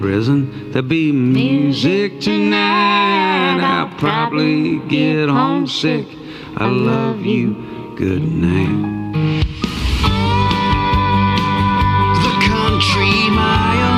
Prison, there'll be music tonight. I'll probably get homesick. I love you. Good night. The Country Mile.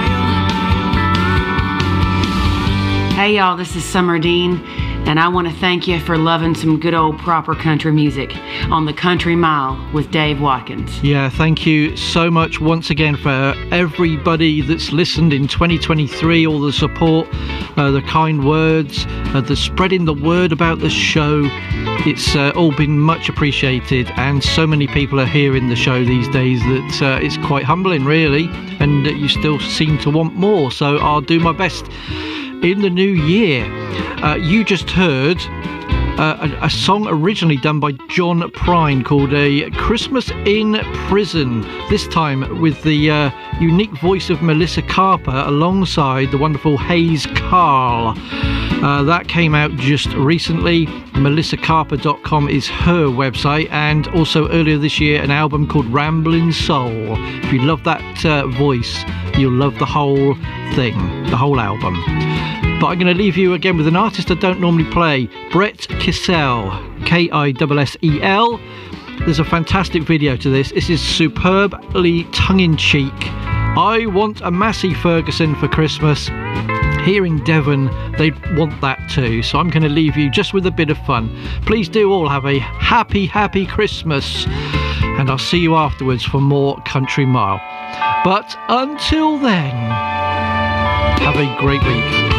Hey y'all, this is Summer Dean, and I want to thank you for loving some good old proper country music on the Country Mile with Dave Watkins. Yeah, thank you so much once again for everybody that's listened in 2023, all the support, the kind words, the spreading the word about the show. It's all been much appreciated, and so many people are hearing the show these days that it's quite humbling, really, and you still seem to want more, so I'll do my best. In the new year, you just heard a song originally done by John Prine called A Christmas in Prison, this time with the unique voice of Melissa Carper alongside the wonderful Hayes Carl. That came out just recently. melissacarper.com is her website, and also earlier this year an album called Ramblin' Soul. If you love that voice, you'll love the whole thing, the whole album. But I'm going to leave you again with an artist I don't normally play, Brett Kissel, Kissel. There's a fantastic video to this. This is superbly tongue-in-cheek. I want a Massey Ferguson for Christmas. Here in Devon, they want that too. So I'm going to leave you just with a bit of fun. Please do all have a happy, happy Christmas. And I'll see you afterwards for more Country Mile. But until then, have a great week.